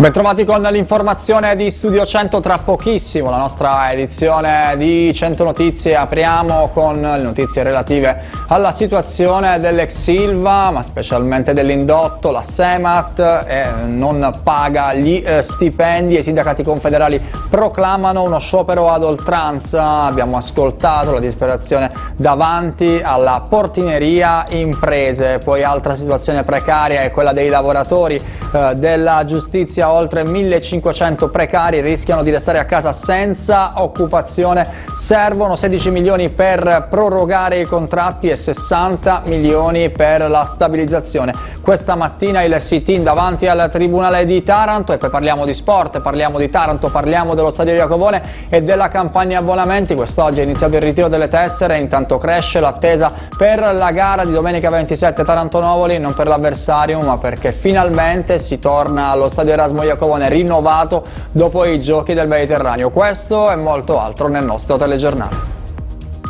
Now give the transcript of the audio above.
Bentrovati con l'informazione di Studio 100, tra pochissimo la nostra edizione di 100 Notizie. Apriamo con le notizie relative alla situazione dell'ex Ilva, ma specialmente dell'indotto. La Semat non paga gli stipendi e i sindacati confederali proclamano uno sciopero ad oltranza. Abbiamo ascoltato la disperazione davanti alla portineria imprese. Poi altra situazione precaria è quella dei lavoratori della giustizia. Oltre 1500 precari rischiano di restare a casa senza occupazione. Servono 16 milioni per prorogare i contratti e 60 milioni per la stabilizzazione. Questa mattina il sit-in davanti al Tribunale di Taranto. E poi parliamo di sport, parliamo di Taranto, parliamo dello Stadio Iacovone e della campagna abbonamenti. Quest'oggi è iniziato il ritiro delle tessere, intanto cresce l'attesa per la gara di domenica 27 Taranto-Novoli, non per l'avversario ma perché finalmente si torna allo Stadio Erasmo Iacovone rinnovato dopo i Giochi del Mediterraneo. Questo e molto altro nel nostro telegiornale.